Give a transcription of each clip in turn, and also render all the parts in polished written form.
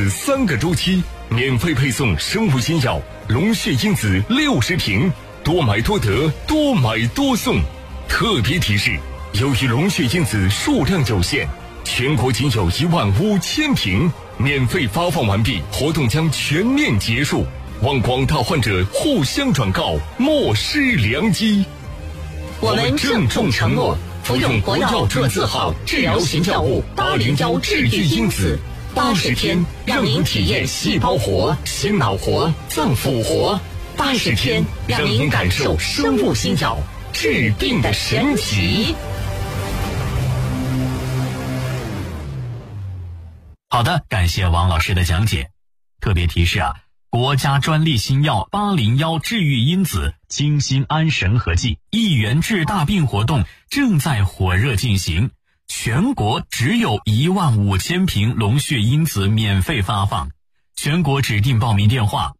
子3个周期，免费配送生物新药龙血因子60瓶，多买多得，多买多送。特别提示，由于龙血因子数量有限，全国仅有15000瓶，免费发放完毕，活动将全面结束。望广大患者互相转告，莫失良机。 我们郑重承诺，服用国药准字号治疗型药物801治愈因子，80天让您体验细胞活、心脑活、脏腑活，80天让您感受生物新药治病的神奇。 好的，感谢王老师的讲解。特别提示啊，国家专利新药801治愈因子清心安神合剂1元治大病活动正在火热进行，全国只有15000瓶龙血因子免费发放，全国指定报名电话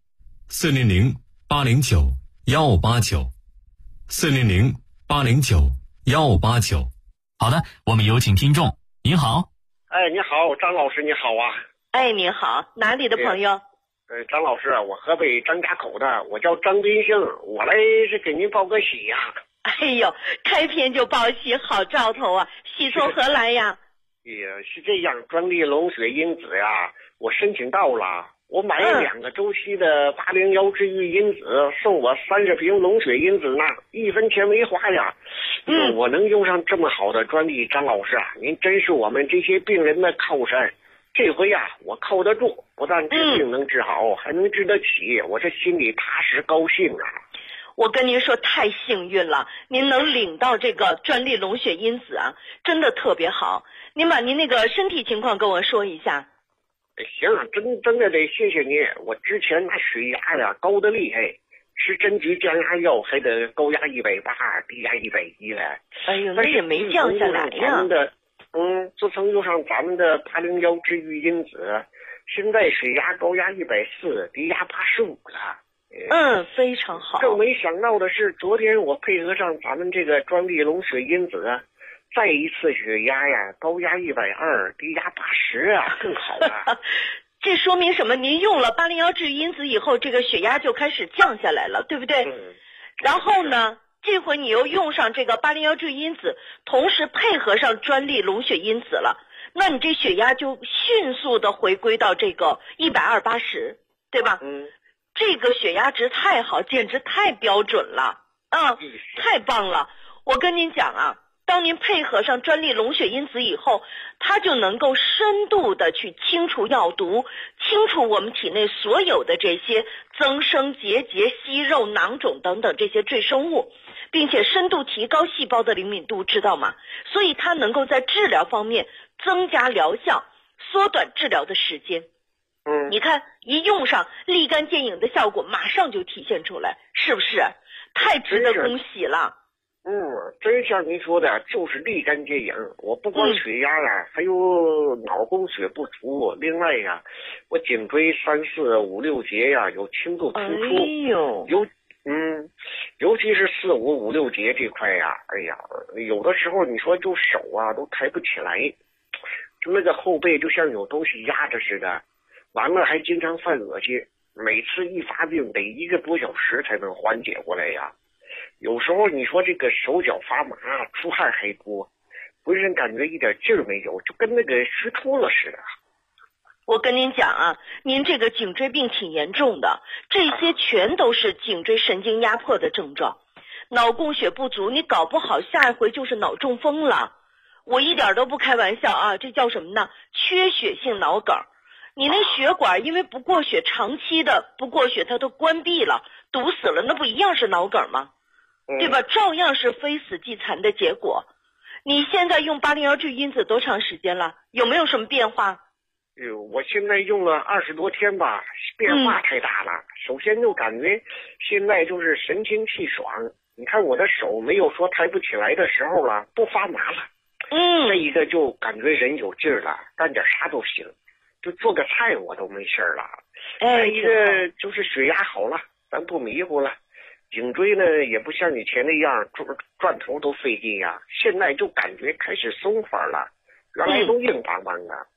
400-809-159，400-809-159。好的，我们有请听众。您好。 哎，你好，张老师，你好啊。 哎，你好，哪里的朋友？ 张老师，我河北张家口的，我叫张斌兴，我来是给您报个喜呀。 哎呦，开篇就报喜，好兆头啊！喜从何来呀？ 也是这样，专利龙血因子呀，我申请到了，我买2个周期的801治愈因子，送我30瓶龙血因子呢，1分钱没花呀。我能用上这么好的专利，张老师啊，您真是我们这些病人的靠山。这回呀，我靠得住，不但治病能治好，还能治得起，我这心里踏实高兴啊。 我跟您说，太幸运了，您能领到这个专利龙血因子啊，真的特别好。您把您那个身体情况跟我说一下。 行，真的得谢谢您。我之前那血压呀高得厉害，吃针局降压药还得高压180，低压110了。 哎呦，那也没降下来呀。 自从用上咱们的801治愈因子，现在血压高压140，低压85了。 非常好。 更没想到的是，昨天我配合上咱们这个专利龙血因子，再一次血压呀高压120，低压80啊，更好了。 这说明什么？您用了801治愈因子以后，这个血压就开始降下来了，对不对？然后呢？这回你又用上这个801治愈因子，同时配合上专利龙血因子了，那你这血压就迅速的回归到这个120/80，对吧？这个血压值太好，简直太标准了太棒了。我跟您讲啊，当您配合上专利龙血因子以后，它就能够深度的去清除药毒，清除我们体内所有的这些增生、结节、息肉、囊肿等等这些赘生物，并且深度提高细胞的灵敏度，知道吗？所以它能够在治疗方面增加疗效，缩短治疗的时间。你看一用上，立竿见影的效果马上就体现出来，是不是？太值得恭喜了。 真像您说的，就是立竿见影。我不光血压呀，还有脑供血不足，另外呀，我颈椎3、4、5、6节呀有轻度突出。尤其是4、5、5、6节这块呀，哎呀，有的时候你说就手啊都抬不起来，就那个后背就像有东西压着似的，完了还经常犯恶心，每次一发病得1个多小时才能缓解过来呀。有时候你说这个手脚发麻，出汗还多，浑身感觉一点劲儿没有，就跟那个虚脱了似的。 我跟您讲啊，您这个颈椎病挺严重的，这些全都是颈椎神经压迫的症状。脑供血不足，你搞不好下一回就是脑中风了。我一点都不开玩笑啊，这叫什么呢？缺血性脑梗。你那血管因为不过血，长期的不过血它都关闭了，堵死了，那不一样是脑梗吗？对吧？照样是非死即残的结果。你现在用801治愈因子多长时间了？有没有什么变化？ 我现在用了20多天吧，变化太大了。首先就感觉现在就是神清气爽，你看我的手没有说抬不起来的时候了，不发麻了。再一个就感觉人有劲儿了，干点啥都行，就做个菜我都没事了。再一个就是血压好了，咱不迷糊了。颈椎呢也不像以前那样转头都费劲呀，现在就感觉开始松法了，原来都硬邦邦的。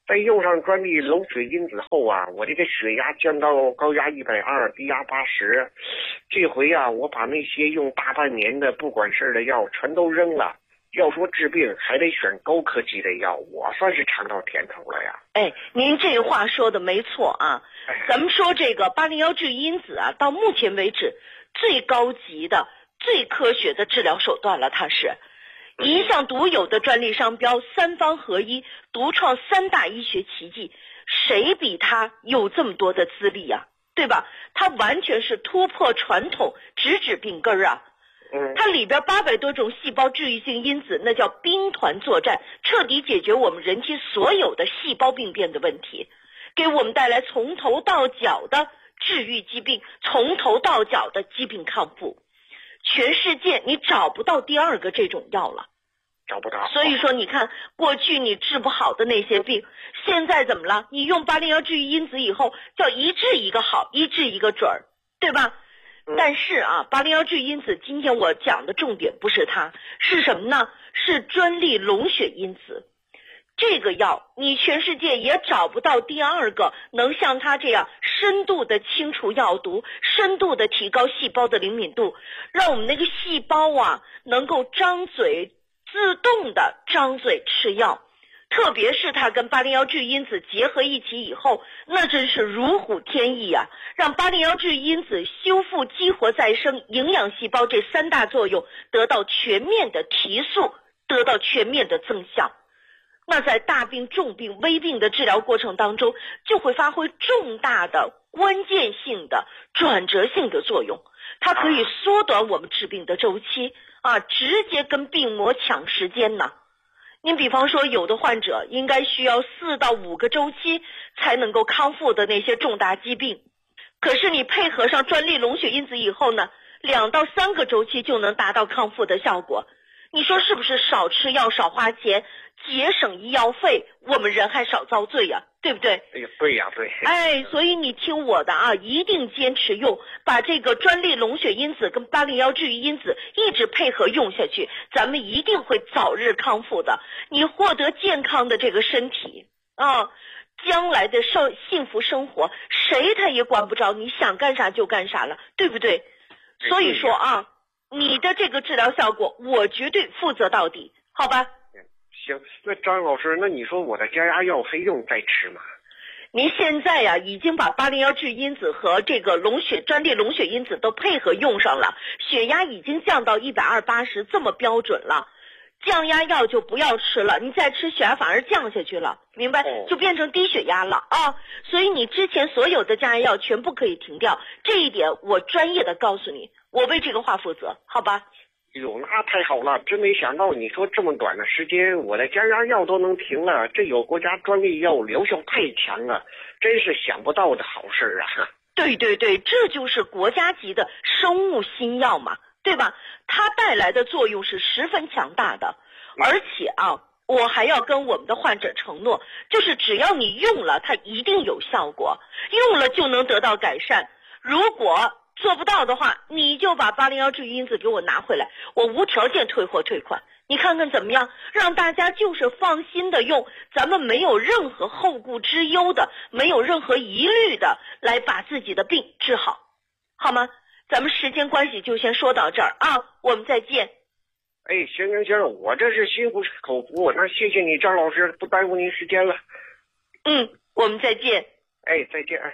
在用上专利龙血因子后啊，我这个血压降到高压120，低压80。这回啊，我把那些用大半年的不管事的药全都扔了。要说治病还得选高科技的药，我算是尝到甜头了呀。 哎，您这话说的没错啊。咱们说这个801质因子啊，到目前为止最高级的、最科学的治疗手段了，它是一项独有的专利商标，3方合一，独创3大医学奇迹，谁比它有这么多的资历啊？对吧？它完全是突破传统，直指病根啊。它里边800多种细胞治愈性因子，那叫兵团作战，彻底解决我们人体所有的细胞病变的问题，给我们带来从头到脚的治愈疾病，从头到脚的疾病康复。全世界你找不到第二个这种药了， 找不到。 所以说你看，过去你治不好的那些病，现在怎么了？你用801治愈因子以后，叫一治一个好，一治一个准儿，对吧？但是啊，801质因子今天我讲的重点不是它，是什么呢？是专利龙血因子。这个药你全世界也找不到第二个能像它这样深度的清除药毒，深度的提高细胞的灵敏度，让我们那个细胞啊能够张嘴，自动的张嘴吃药。特别是它跟801质因子结合一起以后，那真是如虎添翼啊，让801质因子修复、激活、再生、营养细胞这3大作用得到全面的提速，得到全面的增效。那在大病、重病、危病的治疗过程当中，就会发挥重大的关键性的转折性的作用。它可以缩短我们治病的周期啊，直接跟病魔抢时间呢。您比方说，有的患者应该需要4到5个周期才能够康复的那些重大疾病，可是你配合上专利龙血因子以后呢，2到3个周期就能达到康复的效果。你说是不是少吃药、少花钱，节省医药费，我们人还少遭罪呀，对不对？ 哎呀，对呀，对。 哎，所以你听我的啊，一定坚持用，把这个专利龙血因子跟801治愈因子一直配合用下去，咱们一定会早日康复的。你获得健康的这个身体啊，将来的幸福生活，谁他也管不着，你想干啥就干啥了，对不对？所以说啊，你的这个治疗效果，我绝对负责到底，好吧？ 行，那张老师，那你说我的降压药还用再吃吗？ 您现在呀，已经把801质因子和这个专利龙血因子都配合用上了，血压已经降到120/80，这么标准了。降压药就不要吃了，你再吃血压反而降下去了，明白？就变成低血压了啊！所以你之前所有的降压药全部可以停掉，这一点我专业的告诉你，我为这个话负责，好吧？ 哟，那太好了，真没想到你说这么短的时间，我的降压药都能停了，这有国家专利药，疗效太强了，真是想不到的好事啊！ 对对对，这就是国家级的生物新药嘛，对吧？它带来的作用是十分强大的，而且啊，我还要跟我们的患者承诺，就是只要你用了，它一定有效果，用了就能得到改善。如果做不到的话，你就把801质因子给我拿回来，我无条件退货退款，你看看怎么样？让大家就是放心的用，咱们没有任何后顾之忧的，没有任何疑虑的来把自己的病治好，好吗？咱们时间关系就先说到这儿啊，我们再见。 哎，行，我这是心服口服，那谢谢你张老师，不耽误您时间了。 我们再见。 哎，再见。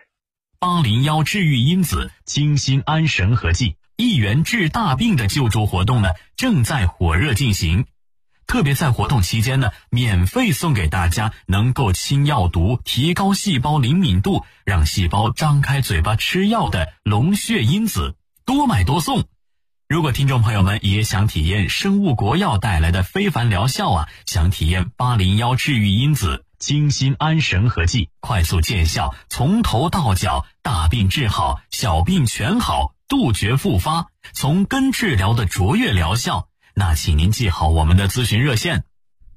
801治愈因子精心安神合剂1元治大病的救助活动呢，正在火热进行。特别在活动期间呢，免费送给大家能够清药毒、提高细胞灵敏度，让细胞张开嘴巴吃药的龙血因子，多买多送。如果听众朋友们也想体验生物国药带来的非凡疗效啊，想体验801治愈因子精心安神合剂，快速见效，从头到脚大病治好，小病全好，杜绝复发，从根治疗的卓越疗效，那请您记好我们的咨询热线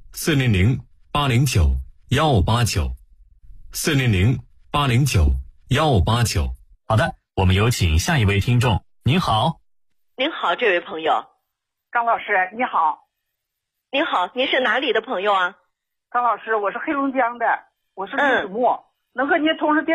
400-809-1589 400-809-1589。好的，我们有请下一位听众。您好。 您好，这位朋友。 张老师你好。 您好，您是哪里的朋友啊？ 张老师，我是黑龙江的。 我是李子墨，能和您同时电